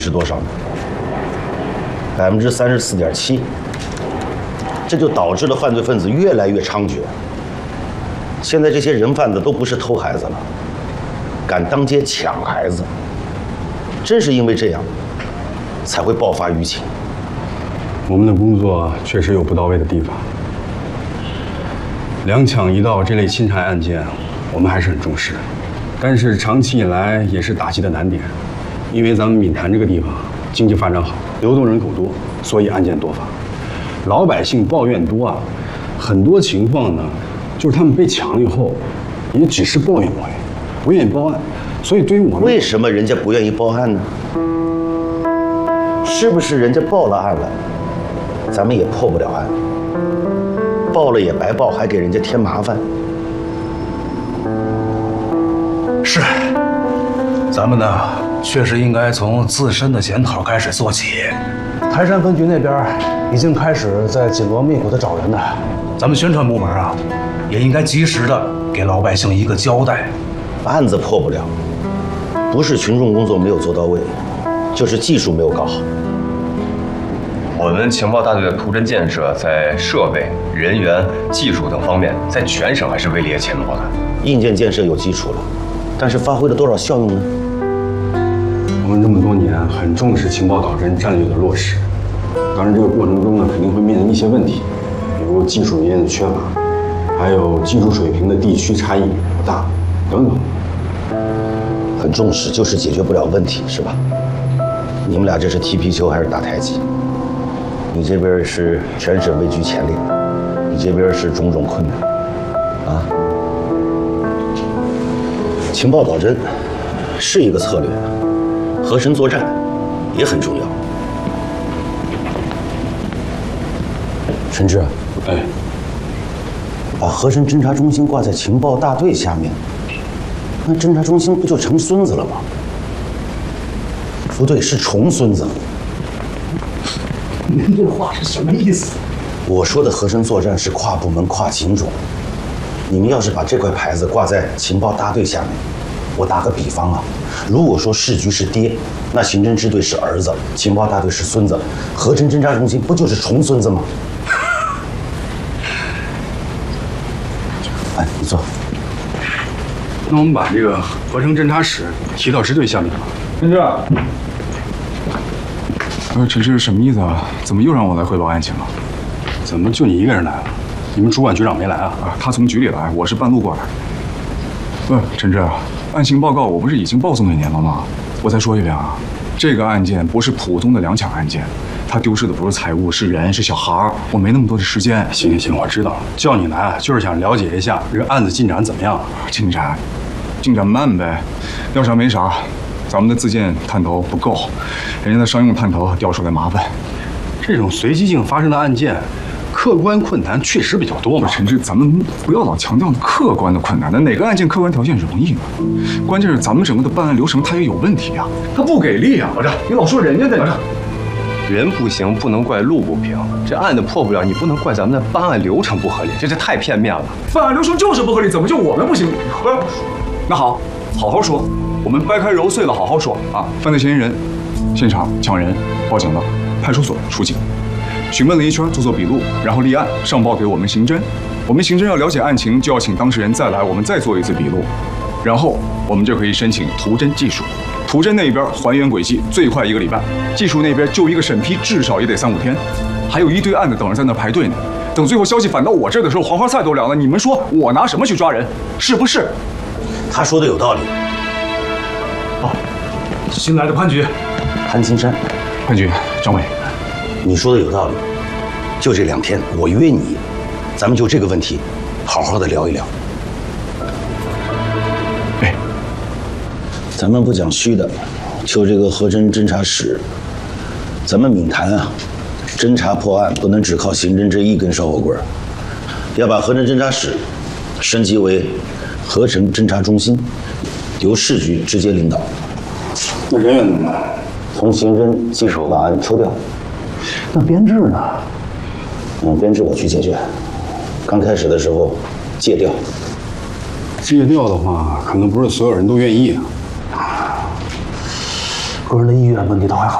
是多少呢？34.7%，这就导致了犯罪分子越来越猖獗。现在这些人贩子都不是偷孩子了，敢当街抢孩子。正是因为这样，才会爆发舆情。 我们的工作确实有不到位的地方，两抢一盗这类侵害案件，我们还是很重视，但是长期以来也是打击的难点。因为咱们闽潭这个地方经济发展好，流动人口多，所以案件多发。老百姓抱怨多啊，很多情况呢，就是他们被抢了以后，也只是抱怨，不愿意报案。所以对于我们， 为什么人家不愿意报案呢？是不是人家报了案了，咱们也破不了案？报了也白报，还给人家添麻烦。 是，咱们呢确实应该从自身的检讨开始做起。台山分局那边已经开始在紧锣密鼓的找人呢，咱们宣传部门啊，也应该及时的给老百姓一个交代。 案子破不了，不是群众工作没有做到位，就是技术没有搞好。 我们情报大队的图侦建设在设备、人员、技术等方面，在全省还是位列前茅的。 硬件建设有基础了，但是发挥了多少效用呢？ 我们这么多年很重视情报导侦战略的落实，当然这个过程中呢，肯定会面临一些问题，比如技术人员的缺乏，还有技术水平的地区差异比较大等等。 很重视，就是解决不了问题，是吧？你们俩这是踢皮球还是打太极？你这边是全省位居前列，你这边是种种困难，啊？情报导侦是一个策略，和珅作战也很重要。陈志， 哎， 把和珅侦察中心挂在情报大队下面，那侦察中心不就成孙子了吗？不对，是重孙子。 您这话是什么意思？ 我说的和珅作战是跨部门、跨情种。你们要是把这块牌子挂在情报大队下面，我打个比方啊，如果说市局是爹，那刑侦支队是儿子，情报大队是孙子，和珅侦察中心不就是重孙子吗？哎，你坐。 那我们把这个合成侦察室提到支队下面吧。 陈志，陈志什么意思啊？怎么又让我来汇报案情了？ 怎么就你一个人来了？你们主管局长没来啊？ 他从局里来，我是半路过来。不，陈志，案情报告我不是已经报送给您了吗？我再说一遍啊，这个案件不是普通的两抢案件，他丢失的不是财物，是人，是小孩儿。我没那么多的时间。 行，我知道了。叫你来就是想了解一下这个案子进展怎么样。 进展慢呗，要啥没啥。咱们的自建探头不够，人家的商用探头掉出来麻烦。 这种随机性发生的案件，客观困难确实比较多嘛。 陈志，咱们不要老强调客观的困难的，哪个案件客观条件容易呢？关键是咱们整个的办案流程它也有问题啊，它不给力啊！老张，你老说人家的，老张， 人不行，不能怪路不平。这案子破不了，你不能怪咱们的办案流程不合理，这太片面了。 办案流程就是不合理，怎么就我们不行？那好好说，我们掰开揉碎了好好说啊！犯罪嫌疑人，现场抢人，报警了，派出所出警，询问了一圈，做笔录，然后立案上报给我们刑侦。我们刑侦要了解案情，就要请当事人再来，我们再做一次笔录，然后我们就可以申请图侦技术。图侦那边还原轨迹最快1个礼拜，技术那边就一个审批至少也得3、5天，还有一堆案子等着在那排队呢。等最后消息反到我这儿的时候，黄花菜都凉了。你们说我拿什么去抓人？是不是？ 他说的有道理。 哦，新来的潘局， 潘金山， 潘局，张伟， 你说的有道理。就这2天，我约你，咱们就这个问题，好好的聊一聊。 哎， 咱们不讲虚的，就这个和珅侦察室，咱们闽潭啊，侦查破案不能只靠刑侦这一根烧火棍，要把和珅侦察室升级为合成侦察中心，由市局直接领导。 那人员怎么办？ 从刑侦技术把案抽调。 那编制呢？ 编制我去解决。刚开始的时候戒掉。 戒掉的话，可能不是所有人都愿意啊。 个人的意愿问题倒还好。